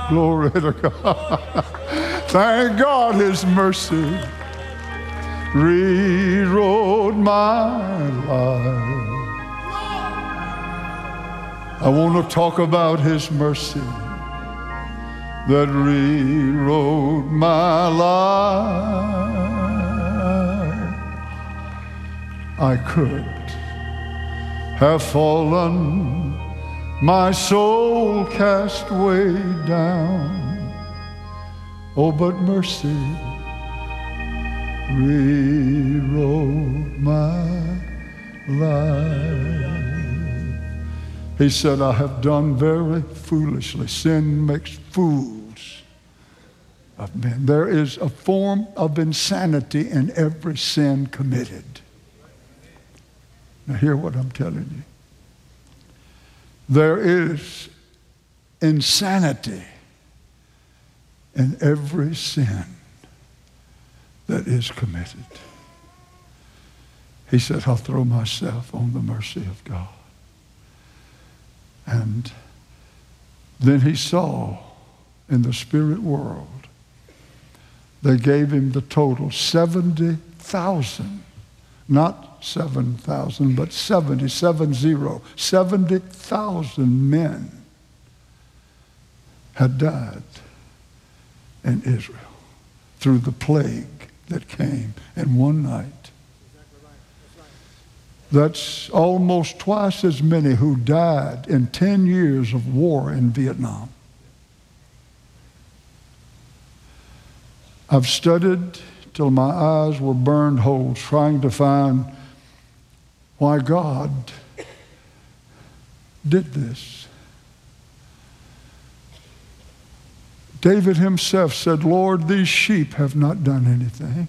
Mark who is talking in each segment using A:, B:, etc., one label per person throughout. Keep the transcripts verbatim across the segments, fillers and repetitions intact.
A: Glory to God. Thank God his mercy rewrote my life. I want to talk about his mercy that rewrote my life. I could have fallen, my soul cast way down. Oh, but mercy rewrote my life. He said, I have done very foolishly. Sin makes fools of men. There is a form of insanity in every sin committed. Now hear what I'm telling you. There is insanity in every sin that is committed. He said, I'll throw myself on the mercy of God. And then he saw in the spirit world, they gave him the total seventy thousand, not seven thousand, but seventy, seven zero, seventy thousand men had died in Israel through the plague that came in one night. That's almost twice as many who died in ten years of war in Vietnam. I've studied till my eyes were burned holes trying to find why God did this. David himself said, Lord, these sheep have not done anything.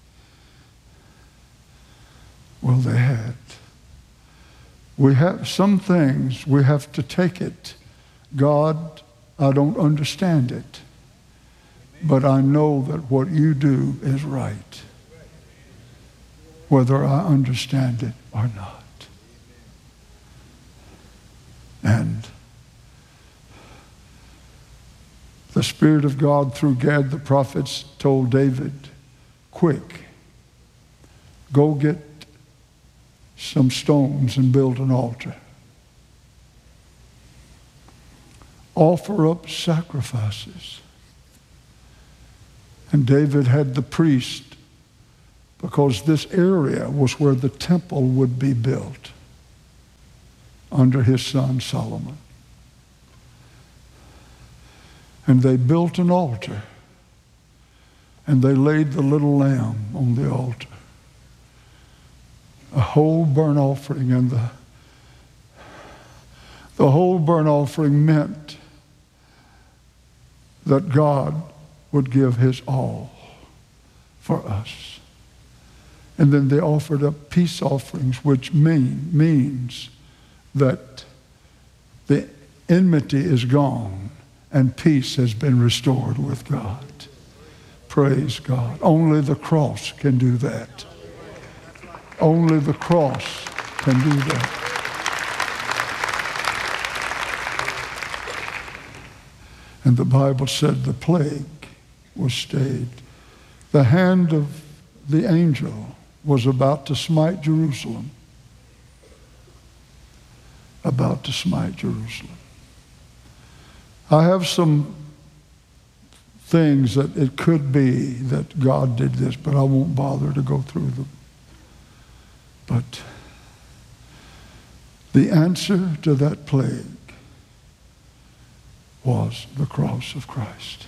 A: Well, they had. We have some things, we have to take it. God, I don't understand it, but I know that what you do is right, whether I understand it or not. And the Spirit of God through Gad the prophets told David, quick, go get some stones and build an altar. Offer up sacrifices. And David had the priest, because this area was where the temple would be built under his son Solomon. And they built an altar, and they laid the little lamb on the altar. A whole burnt offering, and the, the whole burnt offering meant that God would give his all for us. And then they offered up peace offerings, which mean, means that the enmity is gone and peace has been restored with God. Praise God. Only the cross can do that. Only the cross can do that. And the Bible said the plague was stayed. The hand of the angel was about to smite Jerusalem. About to smite Jerusalem. I have some things that it could be that God did this, but I won't bother to go through them. But the answer to that plague was the cross of Christ.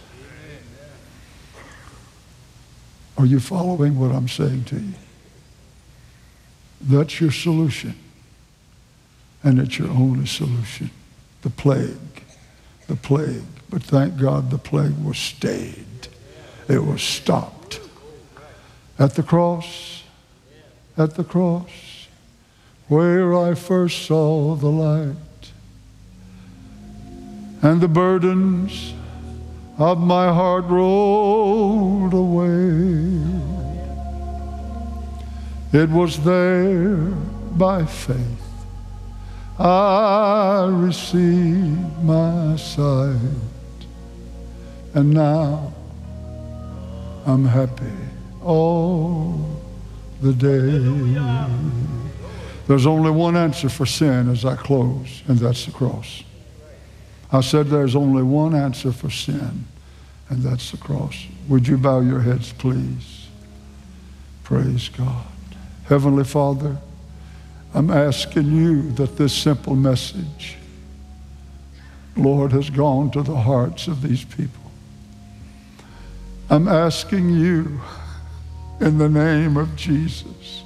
A: Are you following what I'm saying to you? That's your solution. And it's your only solution. The plague. The plague. But thank God the plague was stayed. It was stopped. At the cross. At the cross. Where I first saw the light. And the burdens of my heart rolled away. It was there by faith I received my sight. And now I'm happy all the day. There's only one answer for sin as I close, and that's the cross. I said there's only one answer for sin, and that's the cross. Would you bow your heads, please? Praise God. Heavenly Father, I'm asking you that this simple message, Lord, has gone to the hearts of these people. I'm asking you in the name of Jesus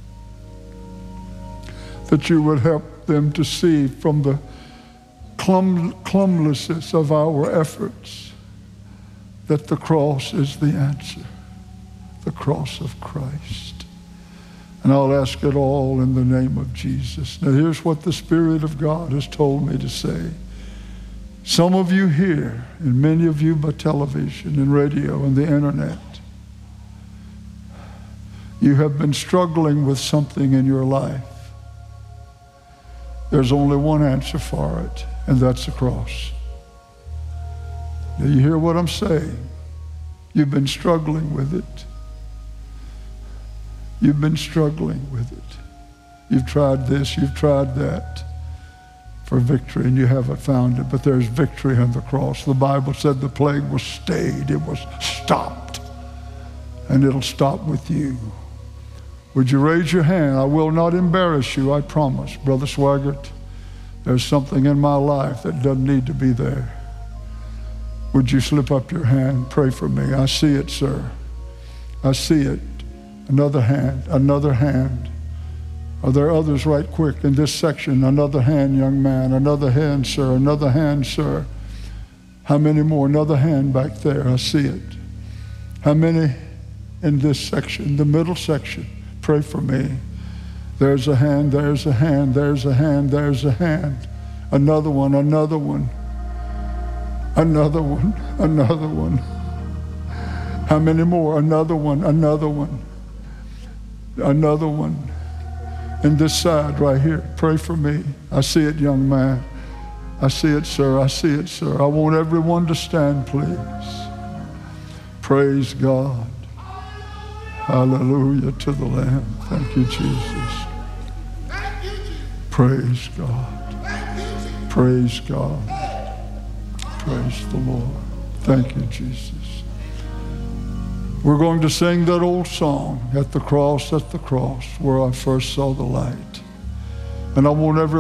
A: that you would help them to see from the clum, clumlessness of our efforts that the cross is the answer, the cross of Christ. And I'll ask it all in the name of Jesus. Now here's what the Spirit of God has told me to say. Some of you here, and many of you by television and radio and the internet, you have been struggling with something in your life. There's only one answer for it, and that's the cross. Do you hear what I'm saying? You've been struggling with it. You've been struggling with it. You've tried this, you've tried that for victory, and you haven't found it, but there's victory on the cross. The Bible said the plague was stayed, it was stopped, and it'll stop with you. Would you raise your hand? I will not embarrass you, I promise. Brother Swaggart, there's something in my life that doesn't need to be there. Would you slip up your hand? Pray for me. I see it, sir. I see it. Another hand, another hand. Are there others right quick in this section? Another hand, young man. Another hand, sir. Another hand, sir. How many more? Another hand back there. I see it. How many in this section, the middle section? Pray for me. There's a hand, there's a hand, there's a hand, there's a hand. Another one, another one. Another one, another one. How many more? Another one, another one. Another one. And this side right here, pray for me. I see it, young man. I see it, sir. I see it, sir. I want everyone to stand, please. Praise God. Hallelujah to the Lamb. Thank you, Jesus. Praise God. Praise God. Praise the Lord. Thank you, Jesus. We're going to sing that old song, At the Cross, at the Cross, where I first saw the light. And I want everyone